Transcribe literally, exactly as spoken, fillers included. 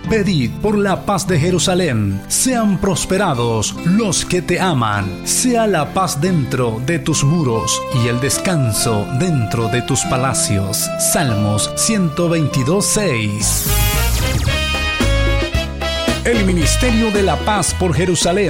Pedid por la paz de Jerusalén. Sean prosperados los que te aman. Sea la paz dentro de tus muros y el descanso dentro de tus palacios. Salmos ciento veintidós, seis. El Ministerio de la Paz por Jerusalén